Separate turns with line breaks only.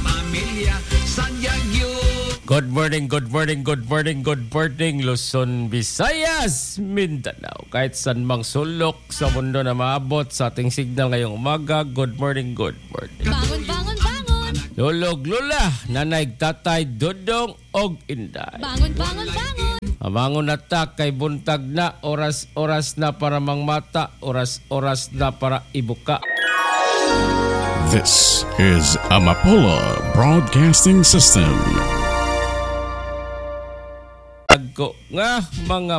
Good morning, good morning, good morning, good morning, Luzon, Visayas, Mindanao. Kahit saan mang sulok sa mundo na maabot sa ating signal ngayong umaga, good morning, good morning.
Bangon, bangon, bangon.
Lulog, lula, nanay, tatay, dudong, og inday.
Bangon, bangon, bangon.
Amangon na ta kay buntag na, oras-oras na para mangmata, oras-oras na para ibuka.
This is Amapola Broadcasting System.
Agko nga mga